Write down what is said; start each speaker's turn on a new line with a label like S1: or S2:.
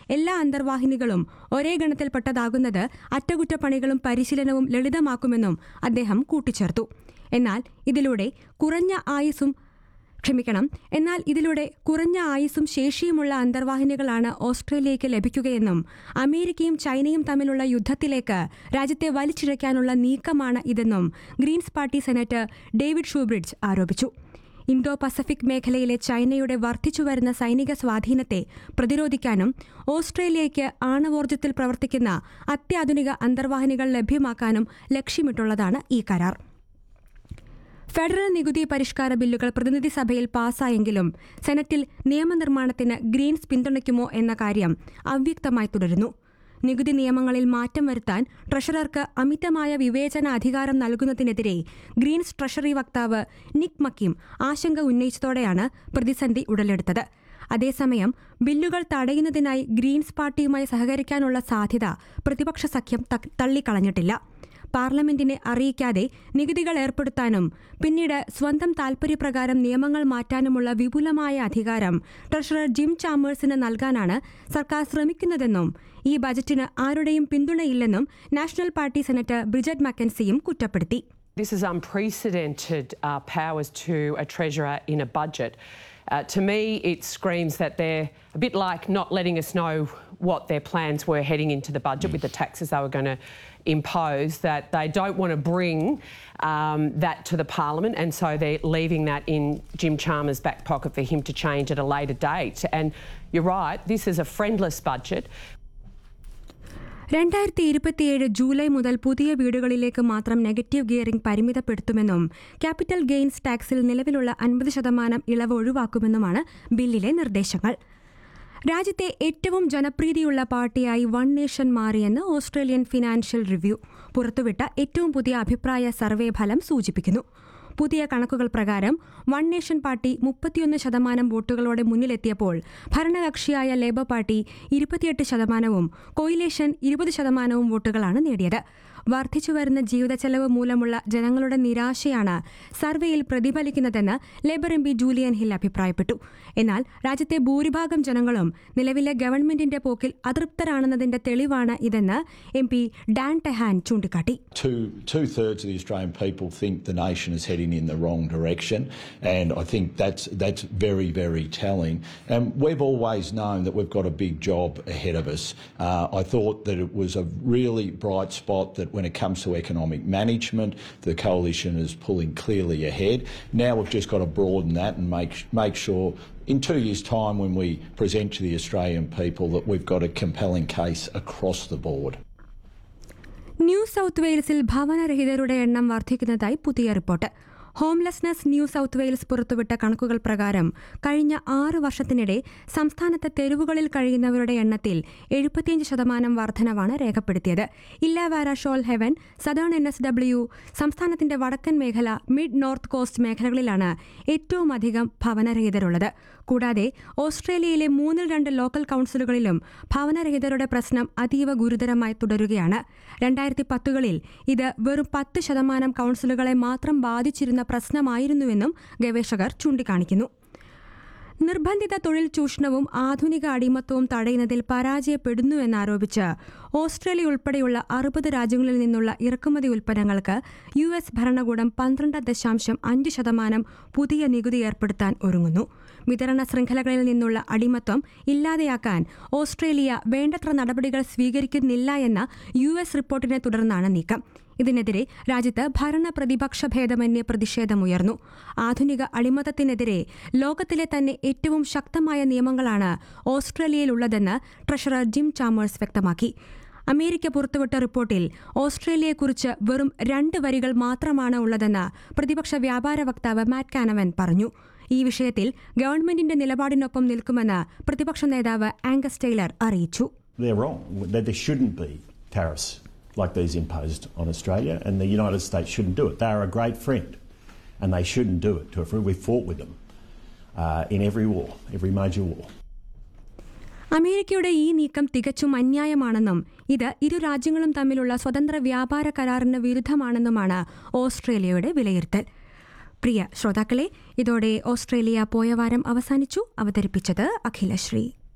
S1: എല്ലാ അന്തർവാഹിനികളും ഒരേ ഗണത്തിൽപ്പെട്ടതാകുന്നത് അറ്റകുറ്റപ്പണികളും പരിശീലനവും ലളിതമാക്കുമെന്നും അദ്ദേഹം കൂട്ടിച്ചേർത്തു. എന്നാൽ ഇതിലൂടെ കുറഞ്ഞ ആയുസ്സും ശേഷിയുമുള്ള അന്തർവാഹിനികളാണ് ഓസ്ട്രേലിയയ്ക്ക് ലഭിക്കുകയെന്നും അമേരിക്കയും ചൈനയും തമ്മിലുള്ള യുദ്ധത്തിലേക്ക് രാജ്യത്തെ വലിച്ചിഴയ്ക്കാനുള്ള നീക്കമാണ് ഇതെന്നും Greens party senator David Shoebridge ആരോപിച്ചു. ഇന്തോ പസഫിക് മേഖലയിലെ ചൈനയുടെ വർദ്ധിച്ചുവരുന്ന സൈനിക സ്വാധീനത്തെ പ്രതിരോധിക്കാനും ഓസ്ട്രേലിയയ്ക്ക് ആണവോർജ്ജത്തിൽ പ്രവർത്തിക്കുന്ന അത്യാധുനിക അന്തർവാഹിനികൾ ലഭ്യമാക്കാനും ലക്ഷ്യമിട്ടുള്ളതാണ് ഈ കരാർ. ഫെഡറൽ നികുതി പരിഷ്കാര ബില്ലുകൾ പ്രതിനിധി സഭയിൽ പാസായെങ്കിലും സെനറ്റിൽ നിയമനിർമ്മാണത്തിന് ഗ്രീൻസ് പിന്തുണയ്ക്കുമോ എന്ന കാര്യം അവ്യക്തമായി തുടരുന്നു. നികുതി നിയമങ്ങളിൽ മാറ്റം വരുത്താൻ ട്രഷറർക്ക് അമിതമായ വിവേചന അധികാരം നൽകുന്നതിനെതിരെ ഗ്രീൻസ് ട്രഷറി വക്താവ് നിക് മക്കിം ആശങ്ക ഉന്നയിച്ചതോടെയാണ് പ്രതിസന്ധി ഉടലെടുത്തത്. അതേസമയം ബില്ലുകൾ തടയുന്നതിനായി ഗ്രീൻസ് പാർട്ടിയുമായി സഹകരിക്കാനുള്ള സാധ്യത പ്രതിപക്ഷ സഖ്യം തള്ളിക്കളഞ്ഞിട്ടില്ല. പാർലമെന്റിനെ അറിയിക്കാതെ നികുതികൾ ഏർപ്പെടുത്താനും പിന്നീട് സ്വന്തം താൽപര്യപ്രകാരം നിയമങ്ങൾ മാറ്റാനുമുള്ള വിപുലമായ അധികാരം ട്രഷറർ ജിം ചാമേഴ്സിന് നൽകാനാണ് സർക്കാർ ശ്രമിക്കുന്നതെന്നും ഈ ബജറ്റിന് ആരുടെയും പിന്തുണയില്ലെന്നും നാഷണൽ പാർട്ടി സെനറ്റർ ബ്രിജറ്റ് മക്കൻസിയും കുറ്റപ്പെടുത്തി.
S2: This is unprecedented powers to a treasurer in a budget. To me, it screams that they're a bit like not letting us know what their plans were heading into the budget with the taxes they were going to impose, that they don't want to bring that to the parliament, and so they're leaving that in Jim Chalmers' back pocket for him to change at a later date. And you're right, this is a friendless budget.
S1: 2027 July മുതൽ പുതിയ വീടുകളിലേക്ക് മാത്രം negative gearing പരിമിതപ്പെടുത്തുമെന്നും capital gains ടാക്സിൽ നിലവിലുള്ള 50% ഇളവ് ഒഴിവാക്കുമെന്നുമാണ് ബില്ലിലെ നിർദ്ദേശങ്ങൾ. രാജ്യത്തെ ഏറ്റവും ജനപ്രീതിയുള്ള പാർട്ടിയായി one nation മാറിയെന്ന് ഓസ്ട്രേലിയൻ ഫിനാൻഷ്യൽ റിവ്യൂ പുറത്തുവിട്ട ഏറ്റവും പുതിയ അഭിപ്രായ സർവേ ഫലം സൂചിപ്പിക്കുന്നു. പുതിയ കണക്കുകൾ പ്രകാരം വൺ നേഷൻ പാർട്ടി 31% വോട്ടുകളോടെ മുന്നിലെത്തിയപ്പോൾ ഭരണകക്ഷിയായ ലേബർ പാർട്ടി 28%, കൊയിലേഷൻ 20% വോട്ടുകളാണ് നേടിയത്. വർദ്ധിച്ചുവരുന്ന ജീവിതച്ചെലവ് മൂലമുള്ള ജനങ്ങളുടെ നിരാശയാണ് സർവേയിൽ പ്രതിഫലിക്കുന്നതെന്ന് labour M P Julian hill അഭിപ്രായപ്പെട്ടു. എന്നാൽ രാജ്യത്തെ ഭൂരിഭാഗം ജനങ്ങളും നിലവിലെ ഗവൺമെന്റിന്റെ പോക്കിൽ അതൃപ്തരാണെന്നതിന്റെ തെളിവാണ് ഇതെന്ന് എം പി ഡാൻ ടെഹാൻ ചൂണ്ടിക്കാട്ടി.
S3: Two-thirds of the Australian people think the nation is heading in the wrong direction, and I think that's very, very telling. And we've always known that we've got a big job ahead of us. I thought that it was a really bright spot that when it comes to economic management, the coalition is pulling clearly ahead. Now we've just got to broaden that and make sure in 2 years' time when we present to the Australian people that we've got a compelling case across the board.
S1: New south വെയിൽസിൽ ഭവനരഹിതരുടെ എണ്ണം വർദ്ധിക്കുന്നതായി പുതിയ report. Homelessness new south Wales പുറത്തുവിട്ട കണക്കുകൾ പ്രകാരം കഴിഞ്ഞ 6 വർഷത്തിനിടെ സംസ്ഥാനത്തെ തെരുവുകളിൽ കഴിയുന്നവരുടെ എണ്ണത്തിൽ 75% വർധനവാണ് രേഖപ്പെടുത്തിയത്. ഇല്ലാവാര, ഷോൾ ഹെവൻ, സദേൺ NSW, സംസ്ഥാനത്തിന്റെ വടക്കൻ മേഖല, മിഡ് നോർത്ത് കോസ്റ്റ് മേഖലകളിലാണ് ഏറ്റവും അധികം ഭവനരഹിതരുള്ളത്. കൂടാതെ ഓസ്ട്രേലിയയിലെ 2 ലോക്കൽ കൌൺസിലുകളിലും ഭവനരഹിതരുടെ പ്രശ്നം അതീവ ഗുരുതരമായി തുടരുകയാണ്. 2010-കളിൽ ഇത് വെറും 10% കൌൺസിലുകളെ മാത്രം ബാധിച്ചിരുന്ന പ്രശ്നമായിരുന്നുവെന്നും ഗവേഷകർ ചൂണ്ടിക്കാണിക്കുന്നു. നിർബന്ധിത തൊഴിൽ ചൂഷണവും ആധുനിക അടിമത്തവും തടയുന്നതിൽ പരാജയപ്പെടുന്നുവെന്നാരോപിച്ച് ഓസ്ട്രേലിയ ഉൾപ്പെടെയുള്ള 60 രാജ്യങ്ങളിൽ നിന്നുള്ള ഇറക്കുമതി ഉൽപ്പന്നങ്ങൾക്ക് US ഭരണകൂടം 12.5% പുതിയ നികുതി ഏർപ്പെടുത്താൻ ഒരുങ്ങുന്നു. വിതരണ ശൃംഖലകളിൽ നിന്നുള്ള അടിമത്തം ഇല്ലാതെയാക്കാൻ ഓസ്ട്രേലിയ വേണ്ടത്ര നടപടികൾ സ്വീകരിക്കുന്നില്ല എന്ന US റിപ്പോർട്ടിനെ തുടർന്നാണ് നീക്കം. ഇതിനെതിരെ രാജ്യത്ത് ഭരണ പ്രതിപക്ഷ ഭേദമന്യേ പ്രതിഷേധമുയർന്നു. ആധുനിക അടിമത്തത്തിനെതിരെ ലോകത്തിലെ തന്നെ ഏറ്റവും ശക്തമായ നിയമങ്ങളാണ് ഓസ്ട്രേലിയയിലുള്ളതെന്ന് ട്രഷറർ ജിം ചാമേഴ്സ് വ്യക്തമാക്കി. അമേരിക്ക പുറത്തുവിട്ട റിപ്പോർട്ടിൽ ഓസ്ട്രേലിയയെക്കുറിച്ച് വെറും 2 വരികൾ മാത്രമാണ് ഉള്ളതെന്ന് പ്രതിപക്ഷ വ്യാപാര വക്താവ് മാറ്റ് കാനവൻ പറഞ്ഞു. ഈ വിഷയത്തിൽ ഗവൺമെന്റിന്റെ നിലപാടിനൊപ്പം നിൽക്കുമെന്ന് പ്രതിപക്ഷ നേതാവ് ആംഗസ് ടെയ്ലർ അറിയിച്ചു.
S4: Like these imposed on Australia, and the United States shouldn't do it. They are a great friend, and they shouldn't do it to a friend. We fought with them in every war, every major war.
S1: അമേരിക്കയുടെ ഈ നീക്കം തികച്ചും അന്യായമാണെന്നും ഇത് ഇരു രാജ്യങ്ങളും തമ്മിലുള്ള സ്വതന്ത്ര വ്യാപാര കരാറിന് വിരുദ്ധമാണെന്നുമാണ് ഓസ്ട്രേലിയയുടെ വിലയിരുത്തൽ. പ്രിയ ശ്രോതാക്കളെ, ഇതോടെ ഓസ്ട്രേലിയ പോയ വാരം അവസാനിച്ചു. അവതരിപ്പിച്ചത് അഖിലശ്രീ.